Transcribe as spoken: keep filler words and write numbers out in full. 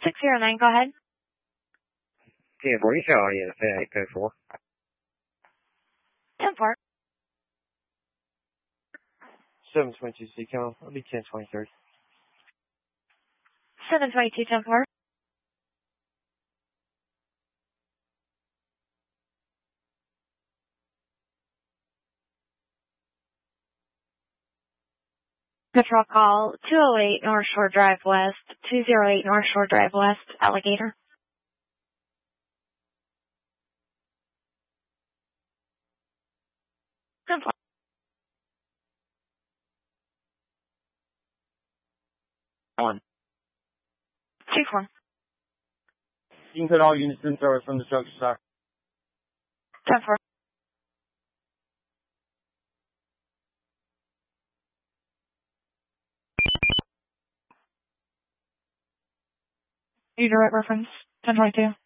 six zero nine, go ahead. ten four, you show audio to FedEx code four. ten four. seven twenty-two C-Com, I'll be ten twenty-three. seven twenty-two, ten four. Patrol call two oh eight North Shore Drive West, two oh eight North Shore Drive West, Alligator. ten four. One. two four. You can put all units in service from the structure side. ten four. Your direct reference, ten twenty-two.